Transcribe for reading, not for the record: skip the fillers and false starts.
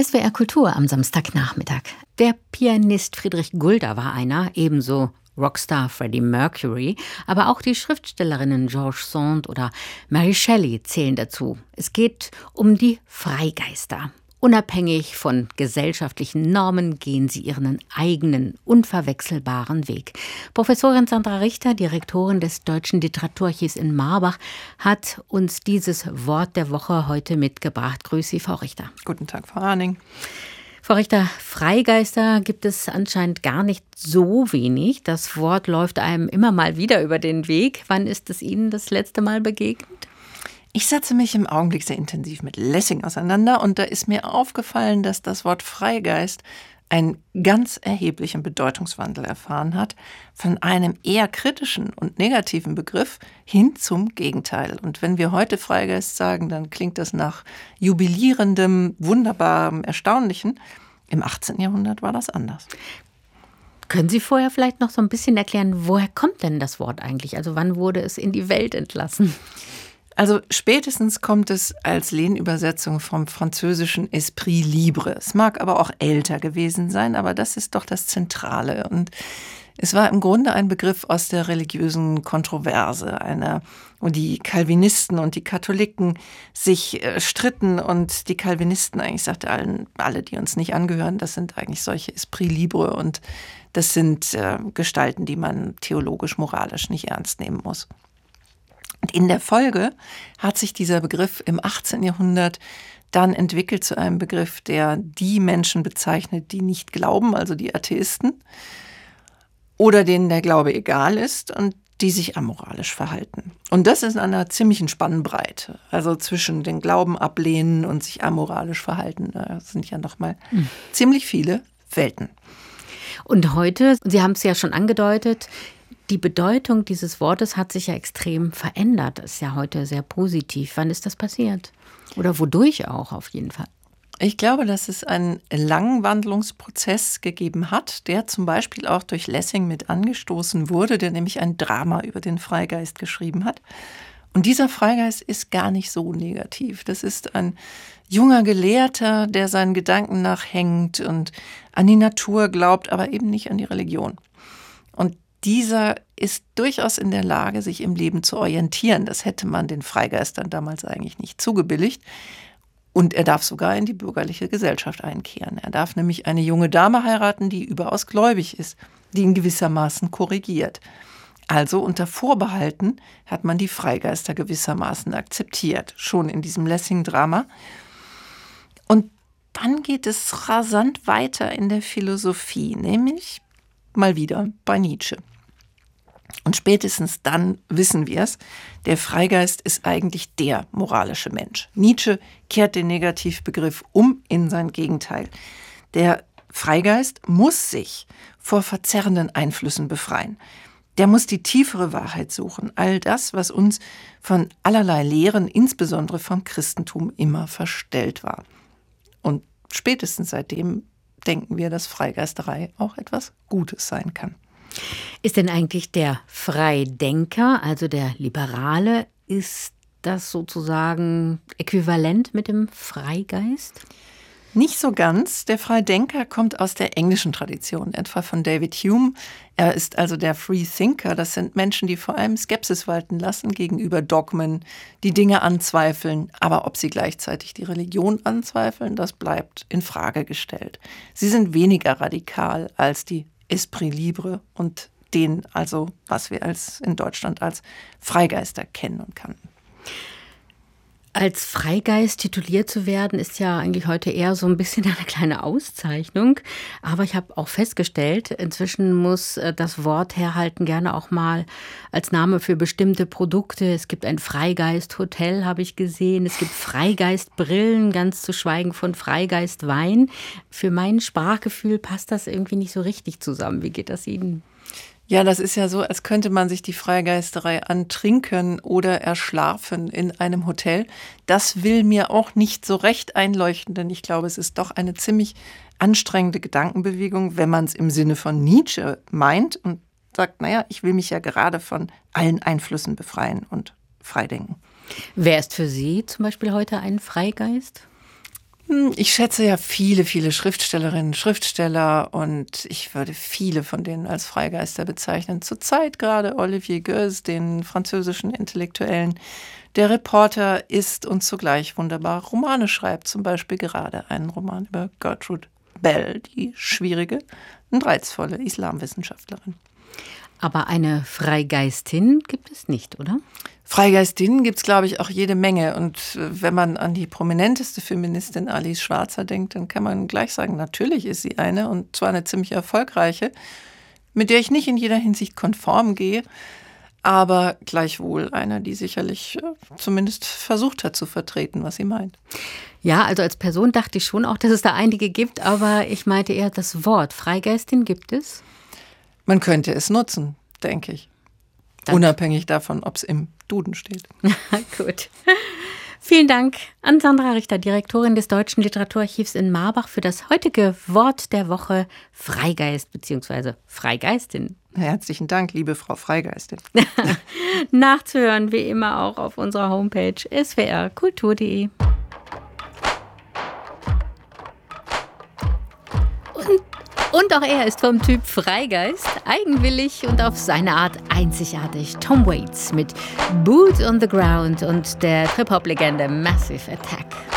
SWR Kultur am Samstagnachmittag. Der Pianist Friedrich Gulda war einer, ebenso Rockstar Freddie Mercury, aber auch die Schriftstellerinnen George Sand oder Mary Shelley zählen dazu. Es geht um die Freigeister. Unabhängig von gesellschaftlichen Normen gehen sie ihren eigenen, unverwechselbaren Weg. Professorin Sandra Richter, Direktorin des Deutschen Literaturarchivs in Marbach, hat uns dieses Wort der Woche heute mitgebracht. Grüß Sie, Frau Richter. Guten Tag, Frau Arning. Frau Richter, Freigeister gibt es anscheinend gar nicht so wenig. Das Wort läuft einem immer mal wieder über den Weg. Wann ist es Ihnen das letzte Mal begegnet? Ich setze mich im Augenblick sehr intensiv mit Lessing auseinander und da ist mir aufgefallen, dass das Wort Freigeist einen ganz erheblichen Bedeutungswandel erfahren hat, von einem eher kritischen und negativen Begriff hin zum Gegenteil. Und wenn wir heute Freigeist sagen, dann klingt das nach jubilierendem, wunderbarem, erstaunlichen. Im 18. Jahrhundert war das anders. Können Sie vorher vielleicht noch so ein bisschen erklären, woher kommt denn das Wort eigentlich? Also wann wurde es in die Welt entlassen? Also spätestens kommt es als Lehnübersetzung vom französischen Esprit libre. Es mag aber auch älter gewesen sein, aber das ist doch das Zentrale. Und es war im Grunde ein Begriff aus der religiösen Kontroverse, wo die Calvinisten und die Katholiken sich stritten und die Calvinisten eigentlich sagte alle, die uns nicht angehören, das sind eigentlich solche Esprit libre und das sind Gestalten, die man theologisch, moralisch nicht ernst nehmen muss. Und in der Folge hat sich dieser Begriff im 18. Jahrhundert dann entwickelt zu einem Begriff, der die Menschen bezeichnet, die nicht glauben, also die Atheisten, oder denen der Glaube egal ist und die sich amoralisch verhalten. Und das ist in einer ziemlichen Spannbreite, also zwischen den Glauben ablehnen und sich amoralisch verhalten. Das sind ja nochmal ziemlich viele Welten. Und heute, Sie haben es ja schon angedeutet, die Bedeutung dieses Wortes hat sich ja extrem verändert. Das ist ja heute sehr positiv. Wann ist das passiert? Oder wodurch auch auf jeden Fall? Ich glaube, dass es einen langen Wandlungsprozess gegeben hat, der zum Beispiel auch durch Lessing mit angestoßen wurde, der nämlich ein Drama über den Freigeist geschrieben hat. Und dieser Freigeist ist gar nicht so negativ. Das ist ein junger Gelehrter, der seinen Gedanken nachhängt und an die Natur glaubt, aber eben nicht an die Religion. Und dieser ist durchaus in der Lage, sich im Leben zu orientieren. Das hätte man den Freigeistern damals eigentlich nicht zugebilligt. Und er darf sogar in die bürgerliche Gesellschaft einkehren. Er darf nämlich eine junge Dame heiraten, die überaus gläubig ist, die ihn gewissermaßen korrigiert. Also unter Vorbehalten hat man die Freigeister gewissermaßen akzeptiert, schon in diesem Lessing-Drama. Und dann geht es rasant weiter in der Philosophie, nämlich mal wieder bei Nietzsche. Und spätestens dann wissen wir es, der Freigeist ist eigentlich der moralische Mensch. Nietzsche kehrt den Negativbegriff um in sein Gegenteil. Der Freigeist muss sich vor verzerrenden Einflüssen befreien. Der muss die tiefere Wahrheit suchen, all das, was uns von allerlei Lehren, insbesondere vom Christentum, immer verstellt war. Und spätestens seitdem denken wir, dass Freigeisterei auch etwas Gutes sein kann. Ist denn eigentlich der Freidenker, also der Liberale, ist das sozusagen äquivalent mit dem Freigeist? Nicht so ganz. Der Freidenker kommt aus der englischen Tradition, etwa von David Hume. Er ist also der Freethinker. Das sind Menschen, die vor allem Skepsis walten lassen gegenüber Dogmen, die Dinge anzweifeln. Aber ob sie gleichzeitig die Religion anzweifeln, das bleibt in Frage gestellt. Sie sind weniger radikal als die Esprit libre und den, also was wir in Deutschland als Freigeister kennen und kannten. Als Freigeist tituliert zu werden, ist ja eigentlich heute eher so ein bisschen eine kleine Auszeichnung. Aber ich habe auch festgestellt, inzwischen muss das Wort herhalten gerne auch mal als Name für bestimmte Produkte. Es gibt ein Freigeist-Hotel, habe ich gesehen. Es gibt Freigeist-Brillen, ganz zu schweigen von Freigeist-Wein. Für mein Sprachgefühl passt das irgendwie nicht so richtig zusammen. Wie geht das Ihnen? Ja, das ist ja so, als könnte man sich die Freigeisterei antrinken oder erschlafen in einem Hotel. Das will mir auch nicht so recht einleuchten, denn ich glaube, es ist doch eine ziemlich anstrengende Gedankenbewegung, wenn man es im Sinne von Nietzsche meint und sagt, naja, ich will mich ja gerade von allen Einflüssen befreien und freidenken. Wer ist für Sie zum Beispiel heute ein Freigeist? Ich schätze ja viele, viele Schriftstellerinnen, Schriftsteller und ich würde viele von denen als Freigeister bezeichnen. Zurzeit gerade Olivier Goethe, den französischen Intellektuellen, der Reporter ist und zugleich wunderbar Romane schreibt. Zum Beispiel gerade einen Roman über Gertrude Bell, die schwierige und reizvolle Islamwissenschaftlerin. Aber eine Freigeistin gibt es nicht, oder? Freigeistinnen gibt es, glaube ich, auch jede Menge. Und wenn man an die prominenteste Feministin Alice Schwarzer denkt, dann kann man gleich sagen, natürlich ist sie eine, und zwar eine ziemlich erfolgreiche, mit der ich nicht in jeder Hinsicht konform gehe, aber gleichwohl eine, die sicherlich zumindest versucht hat zu vertreten, was sie meint. Ja, also als Person dachte ich schon auch, dass es da einige gibt, aber ich meinte eher das Wort Freigeistin gibt es. Man könnte es nutzen, denke ich. Danke. Unabhängig davon, ob es im Duden steht. Gut. Vielen Dank an Sandra Richter, Direktorin des Deutschen Literaturarchivs in Marbach, für das heutige Wort der Woche Freigeist bzw. Freigeistin. Herzlichen Dank, liebe Frau Freigeistin. Nachzuhören wie immer auch auf unserer Homepage swrkultur.de. Und auch er ist vom Typ Freigeist, eigenwillig und auf seine Art einzigartig. Tom Waits mit Boots on the Ground und der Trip-Hop-Legende Massive Attack.